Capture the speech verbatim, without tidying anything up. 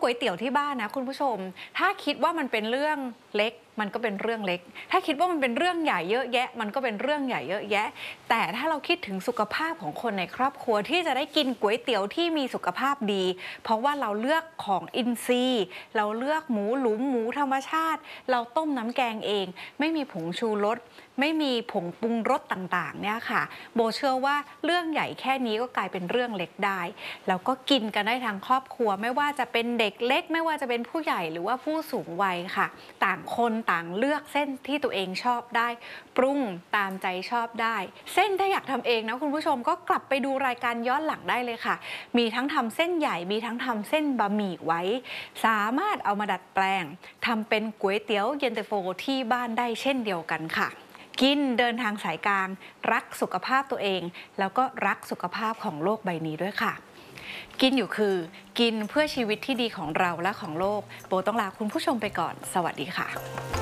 ก๋วยเตี๋ยวที่บ้านนะคุณผู้ชมถ้าคิดว่ามันเป็นเรื่องเล็กมันก็เป็นเรื่องเล็กถ้าคิดว่ามันเป็นเรื่องใหญ่เยอะแยะมันก็เป็นเรื่องใหญ่เยอะแยะแต่ถ้าเราคิดถึงสุขภาพของคนในครอบครัวที่จะได้กินก๋วยเตี๋ยวที่มีสุขภาพดีเพราะว่าเราเลือกของอินทรีย์เราเลือกหมูหลุมหมูธรรมชาติเราต้มน้ำแกงเองไม่มีผงชูรสไม่มีผงปรุงรสต่างๆเนี่ยค่ะโบเชื่อว่าเรื่องใหญ่แค่นี้ก็กลายเป็นเรื่องเล็กได้แล้วก็กินกันได้ทั้งครอบครัวไม่ว่าจะเป็นเด็กเล็กไม่ว่าจะเป็นผู้ใหญ่หรือว่าผู้สูงวัยค่ะต่างคนต่างเลือกเส้นที่ตัวเองชอบได้ปรุงตามใจชอบได้เส้นถ้าอยากทำเองนะคุณผู้ชมก็กลับไปดูรายการย้อนหลังได้เลยค่ะมีทั้งทำเส้นใหญ่มีทั้งทำเส้นบะหมี่ไว้สามารถเอามาดัดแปลงทำเป็นก๋วยเตี๋ยวเย็นตาโฟที่บ้านได้เช่นเดียวกันค่ะกินเดินทางสายกลางรักสุขภาพตัวเองแล้วก็รักสุขภาพของโลกใบนี้ด้วยค่ะกินอยู่คือกินเพื่อชีวิตที่ดีของเราและของโลกโบต้องลาคุณผู้ชมไปก่อนสวัสดีค่ะ